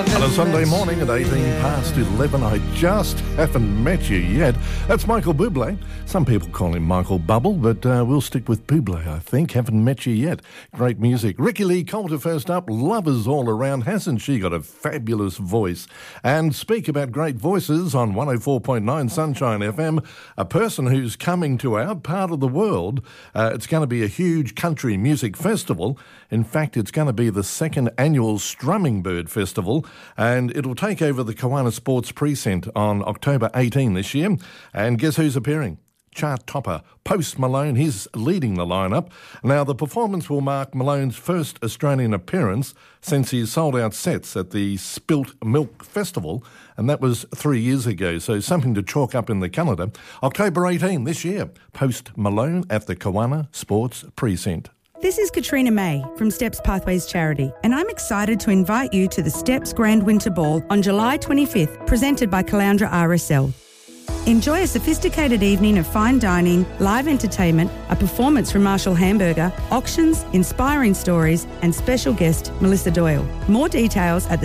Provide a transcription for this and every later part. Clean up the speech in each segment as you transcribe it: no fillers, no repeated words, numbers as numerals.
On a Sunday morning at 18 past 11, I just haven't met you yet. That's Michael Bublé. Some people call him Michael Bubble, but we'll stick with Bublé, I think. Haven't met you yet. Great music. Ricky Lee Coulter first up. Lovers all around. Hasn't she got a fabulous voice? And speak about great voices on 104.9 Sunshine FM. A person who's coming to our part of the world. It's going to be a huge country music festival. In fact, it's going to be the second annual Strumming Bird Festival, and it'll take over the Kawana Sports Precinct on October 18 this year. And guess who's appearing? Chart topper Post Malone. He's leading the lineup. Now, the performance will mark Malone's first Australian appearance since he sold out sets at the Spilt Milk Festival, and that was 3 years ago, so something to chalk up in the calendar. October 18 this year, Post Malone at the Kawana Sports Precinct. This is Katrina May from Steps Pathways Charity, and I'm excited to invite you to the Steps Grand Winter Ball on July 25th, presented by Caloundra RSL. Enjoy a sophisticated evening of fine dining, live entertainment, a performance from Marshall Hamburger, auctions, inspiring stories, and special guest Melissa Doyle. More details at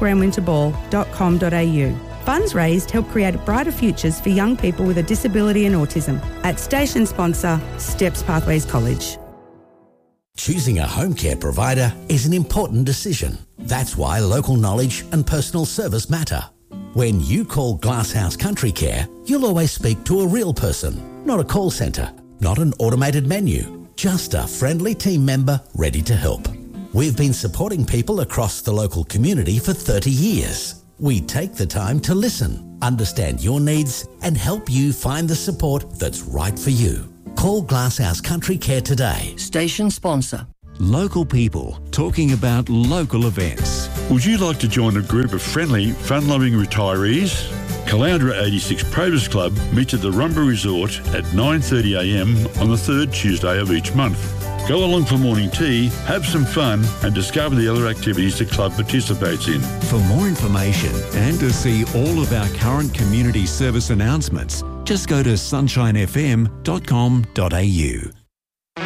thestepsgrandwinterball.com.au. Funds raised help create brighter futures for young people with a disability and autism. At station sponsor, Steps Pathways College. Choosing a home care provider is an important decision. That's why local knowledge and personal service matter. When you call Glasshouse Country Care, you'll always speak to a real person, not a call centre, not an automated menu, just a friendly team member ready to help. We've been supporting people across the local community for 30 years. We take the time to listen, understand your needs, and help you find the support that's right for you. Call Glasshouse Country Care today. Station sponsor. Local people talking about local events. Would you like to join a group of friendly, fun-loving retirees? Caloundra 86 Probus Club meets at the Rumba Resort at 9:30am on the third Tuesday of each month. Go along for morning tea, have some fun, and discover the other activities the club participates in. For more information and to see all of our current community service announcements, just go to sunshinefm.com.au.